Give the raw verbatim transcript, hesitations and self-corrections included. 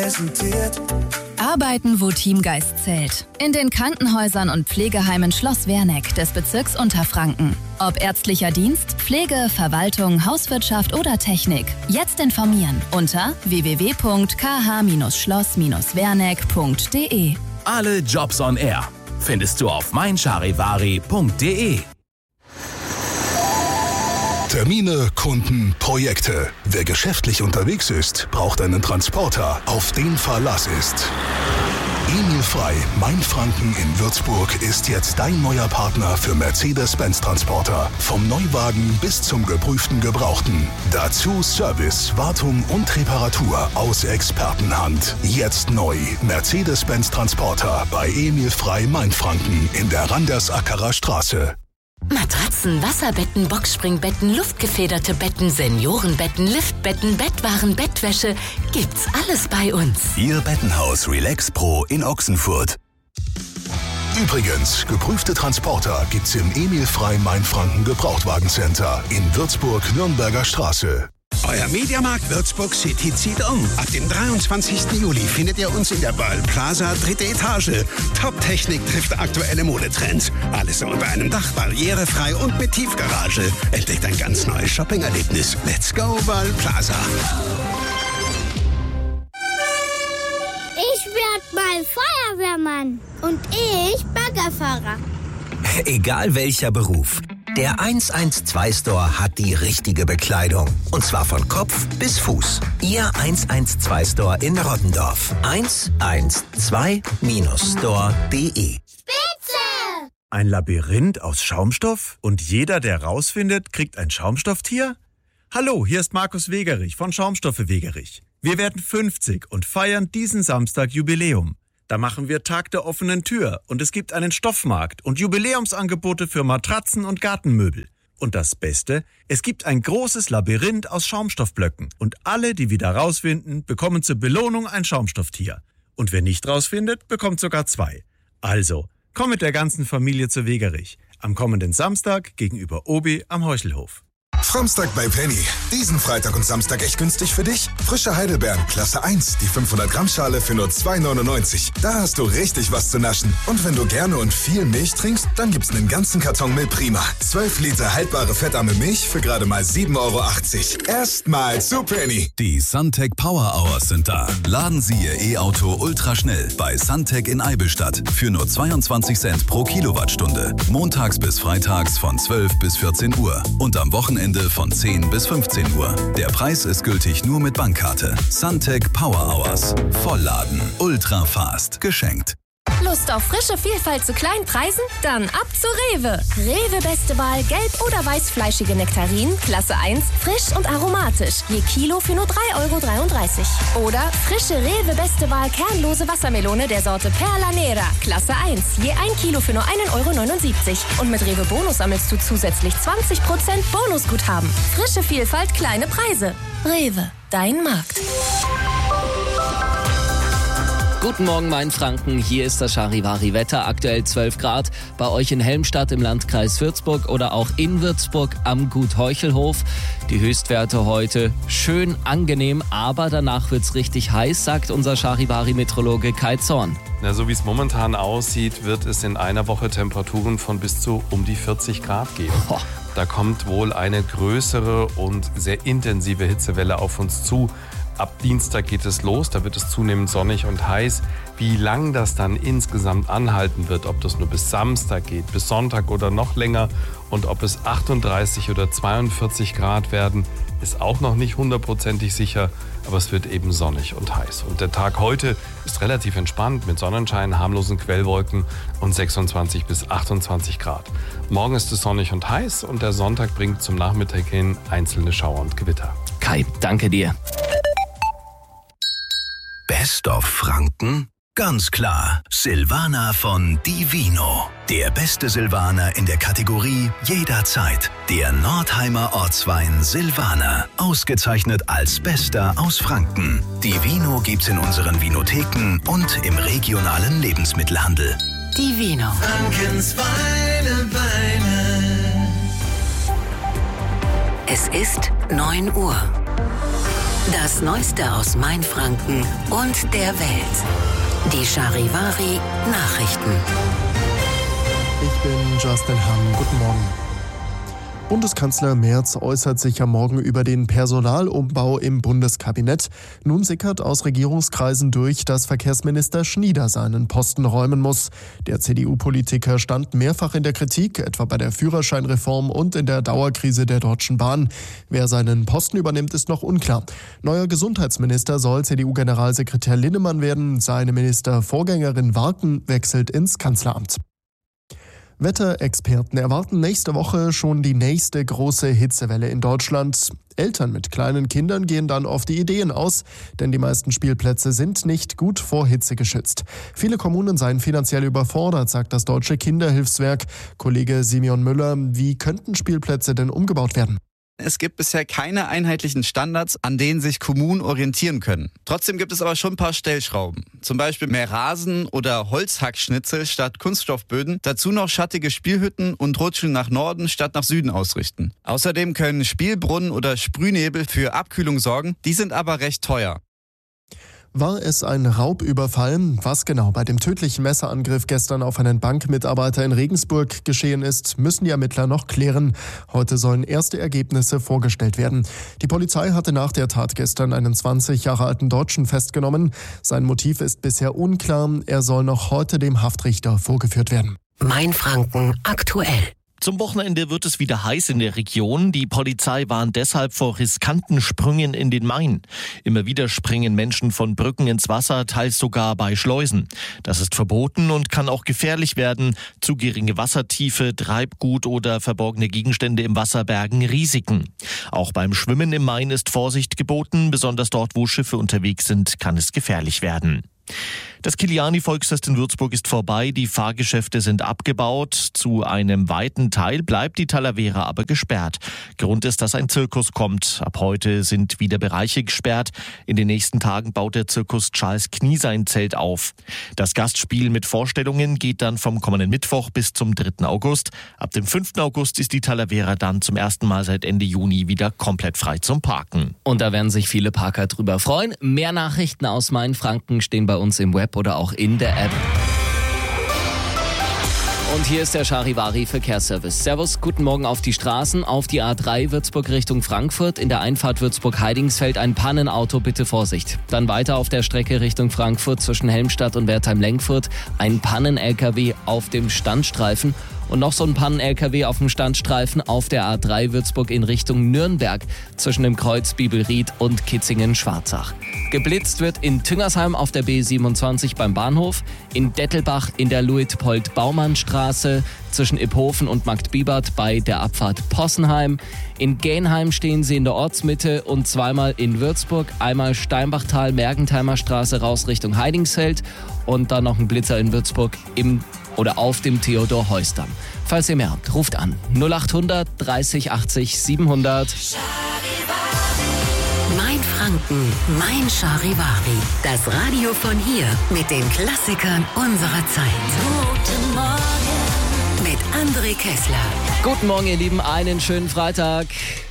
präsentiert. Arbeiten, wo Teamgeist zählt. In den Krankenhäusern und Pflegeheimen Schloss Werneck des Bezirks Unterfranken. Ob ärztlicher Dienst, Pflege, Verwaltung, Hauswirtschaft oder Technik. Jetzt informieren unter w w w punkt k h schloss werneck punkt d e. Alle Jobs on Air findest du auf mein charivari punkt d e. Termine, Kunden, Projekte. Wer geschäftlich unterwegs ist, braucht einen Transporter, auf den Verlass ist. Emil Frei, Mainfranken in Würzburg, ist jetzt dein neuer Partner für Mercedes-Benz-Transporter. Vom Neuwagen bis zum geprüften Gebrauchten. Dazu Service, Wartung und Reparatur aus Expertenhand. Jetzt neu. Mercedes-Benz-Transporter bei Emil Frei, Mainfranken in der Randersackerer Straße. Matratzen, Wasserbetten, Boxspringbetten, luftgefederte Betten, Seniorenbetten, Liftbetten, Bettwaren, Bettwäsche. Gibt's alles bei uns. Ihr Bettenhaus Relax Pro in Ochsenfurt. Übrigens, geprüfte Transporter gibt's im Emil Frei Mainfranken Gebrauchtwagencenter in Würzburg-Nürnberger Straße. Euer Mediamarkt Würzburg City zieht um. Ab dem dreiundzwanzigsten Juli findet ihr uns in der Böll Plaza, dritte Etage. Top-Technik trifft aktuelle Modetrends. Alles unter einem Dach, barrierefrei und mit Tiefgarage. Entdeckt ein ganz neues Shopping-Erlebnis. Let's go, Böll Plaza. Ich werd mal Feuerwehrmann. Und ich Baggerfahrer. Egal welcher Beruf. Der eins eins zwei Store hat die richtige Bekleidung. Und zwar von Kopf bis Fuß. Ihr eins eins zwei Store in Rottendorf. eins eins zwei Store punkt d e. Spitze! Ein Labyrinth aus Schaumstoff? Und jeder, der rausfindet, kriegt ein Schaumstofftier? Hallo, hier ist Markus Wegerich von Schaumstoffe Wegerich. Wir werden fünfzig und feiern diesen Samstag Jubiläum. Da machen wir Tag der offenen Tür und es gibt einen Stoffmarkt und Jubiläumsangebote für Matratzen und Gartenmöbel. Und das Beste, es gibt ein großes Labyrinth aus Schaumstoffblöcken und alle, die wieder rausfinden, bekommen zur Belohnung ein Schaumstofftier. Und wer nicht rausfindet, bekommt sogar zwei. Also, komm mit der ganzen Familie zu Wegerich. Am kommenden Samstag gegenüber Obi am Heuchelhof. Samstag bei Penny. Diesen Freitag und Samstag echt günstig für dich? Frische Heidelbeeren, Klasse eins, die fünfhundert Gramm Schale für nur zwei neunundneunzig. Da hast du richtig was zu naschen. Und wenn du gerne und viel Milch trinkst, dann gibt's einen ganzen Karton Milch Prima. zwölf Liter haltbare fettarme Milch für gerade mal sieben Euro achtzig. Erstmal zu Penny. Die Suntec Power Hours sind da. Laden Sie Ihr E-Auto ultraschnell bei Suntec in Eibelstadt für nur zweiundzwanzig Cent pro Kilowattstunde. Montags bis freitags von zwölf bis vierzehn Uhr und am Wochenende von zehn bis fünfzehn Uhr. Der Preis ist gültig nur mit Bankkarte. Suntec Power Hours. Vollladen. Ultra fast. Geschenkt. Lust auf frische Vielfalt zu kleinen Preisen? Dann ab zu Rewe. Rewe beste Wahl gelb- oder weißfleischige Nektarinen, Klasse eins, frisch und aromatisch. Je Kilo für nur drei Euro dreiunddreißig. Oder frische Rewe beste Wahl kernlose Wassermelone der Sorte Perla Nera, Klasse eins. Je ein Kilo für nur ein Euro neunundsiebzig. Und mit Rewe Bonus sammelst du zusätzlich zwanzig Prozent Bonusguthaben. Frische Vielfalt, kleine Preise. Rewe, dein Markt. Guten Morgen, Mainfranken. Hier ist das Charivari-Wetter. Aktuell zwölf Grad. Bei euch in Helmstadt im Landkreis Würzburg oder auch in Würzburg am Gut Heuchelhof. Die Höchstwerte heute schön angenehm, aber danach wird's richtig heiß, sagt unser Charivari-Meteorologe Kai Zorn. Na, so wie es momentan aussieht, wird es in einer Woche Temperaturen von bis zu um die vierzig Grad geben. Oh. Da kommt wohl eine größere und sehr intensive Hitzewelle auf uns zu. Ab Dienstag geht es los, da wird es zunehmend sonnig und heiß. Wie lang das dann insgesamt anhalten wird, ob das nur bis Samstag geht, bis Sonntag oder noch länger und ob es achtunddreißig oder zweiundvierzig Grad werden, ist auch noch nicht hundertprozentig sicher, aber es wird eben sonnig und heiß. Und der Tag heute ist relativ entspannt mit Sonnenschein, harmlosen Quellwolken und sechsundzwanzig bis achtundzwanzig Grad. Morgen ist es sonnig und heiß und der Sonntag bringt zum Nachmittag hin einzelne Schauer und Gewitter. Kai, danke dir. Best of Franken? Ganz klar, Silvaner von Divino. Der beste Silvaner in der Kategorie jederzeit. Der Nordheimer Ortswein Silvaner. Ausgezeichnet als Bester aus Franken. Divino gibt's in unseren Vinotheken und im regionalen Lebensmittelhandel. Divino. Frankens Weine, Weine. Es ist neun Uhr. Das Neueste aus Mainfranken und der Welt. Die Charivari Nachrichten. Ich bin Justin Hamm. Guten Morgen. Bundeskanzler Merz äußert sich am Morgen über den Personalumbau im Bundeskabinett. Nun sickert aus Regierungskreisen durch, dass Verkehrsminister Schnieder seinen Posten räumen muss. Der C D U-Politiker stand mehrfach in der Kritik, etwa bei der Führerscheinreform und in der Dauerkrise der Deutschen Bahn. Wer seinen Posten übernimmt, ist noch unklar. Neuer Gesundheitsminister soll C D U-Generalsekretär Linnemann werden. Seine Ministervorgängerin Warken wechselt ins Kanzleramt. Wetterexperten erwarten nächste Woche schon die nächste große Hitzewelle in Deutschland. Eltern mit kleinen Kindern gehen dann auf die Ideen aus, denn die meisten Spielplätze sind nicht gut vor Hitze geschützt. Viele Kommunen seien finanziell überfordert, sagt das Deutsche Kinderhilfswerk. Kollege Simeon Müller, wie könnten Spielplätze denn umgebaut werden? Es gibt bisher keine einheitlichen Standards, an denen sich Kommunen orientieren können. Trotzdem gibt es aber schon ein paar Stellschrauben. Zum Beispiel mehr Rasen oder Holzhackschnitzel statt Kunststoffböden. Dazu noch schattige Spielhütten und Rutschen nach Norden statt nach Süden ausrichten. Außerdem können Spielbrunnen oder Sprühnebel für Abkühlung sorgen. Die sind aber recht teuer. War es ein Raubüberfall? Was genau bei dem tödlichen Messerangriff gestern auf einen Bankmitarbeiter in Regensburg geschehen ist, müssen die Ermittler noch klären. Heute sollen erste Ergebnisse vorgestellt werden. Die Polizei hatte nach der Tat gestern einen zwanzig Jahre alten Deutschen festgenommen. Sein Motiv ist bisher unklar. Er soll noch heute dem Haftrichter vorgeführt werden. Mainfranken aktuell. Zum Wochenende wird es wieder heiß in der Region. Die Polizei warnt deshalb vor riskanten Sprüngen in den Main. Immer wieder springen Menschen von Brücken ins Wasser, teils sogar bei Schleusen. Das ist verboten und kann auch gefährlich werden. Zu geringe Wassertiefe, Treibgut oder verborgene Gegenstände im Wasser bergen Risiken. Auch beim Schwimmen im Main ist Vorsicht geboten. Besonders dort, wo Schiffe unterwegs sind, kann es gefährlich werden. Das Kiliani-Volksfest in Würzburg ist vorbei, die Fahrgeschäfte sind abgebaut. Zu einem weiten Teil bleibt die Talavera aber gesperrt. Grund ist, dass ein Zirkus kommt. Ab heute sind wieder Bereiche gesperrt. In den nächsten Tagen baut der Zirkus Charles Knie sein Zelt auf. Das Gastspiel mit Vorstellungen geht dann vom kommenden Mittwoch bis zum dritten August. Ab dem fünften August ist die Talavera dann zum ersten Mal seit Ende Juni wieder komplett frei zum Parken. Und da werden sich viele Parker drüber freuen. Mehr Nachrichten aus Mainfranken stehen bei uns im Web oder auch in der App. Und hier ist der Charivari Verkehrsservice. Servus, guten Morgen auf die Straßen. Auf die A drei Würzburg Richtung Frankfurt. In der Einfahrt Würzburg-Heidingsfeld ein Pannenauto, bitte Vorsicht. Dann weiter auf der Strecke Richtung Frankfurt zwischen Helmstadt und Wertheim-Lenkfurt. Ein Pannen-L K W auf dem Standstreifen. Und noch so ein Pannen-L K W auf dem Standstreifen auf der A drei Würzburg in Richtung Nürnberg zwischen dem Kreuz Bibelried und Kitzingen-Schwarzach. Geblitzt wird in Tüngersheim auf der B siebenundzwanzig beim Bahnhof, in Dettelbach in der Luitpold-Baumann-Straße zwischen Iphofen und Marktbibert bei der Abfahrt Possenheim. In Gähnheim stehen sie in der Ortsmitte und zweimal in Würzburg, einmal Steinbachtal, Mergentheimer Straße raus Richtung Heidingsfeld und dann noch ein Blitzer in Würzburg im oder auf dem Theodor-Heuss-Damm. Falls ihr mehr habt, ruft an null achthundert dreißig achtzig siebenhundert. Mainfranken, mein Charivari. Das Radio von hier mit den Klassikern unserer Zeit. Guten Morgen mit André Kessler. Guten Morgen, ihr Lieben, einen schönen Freitag.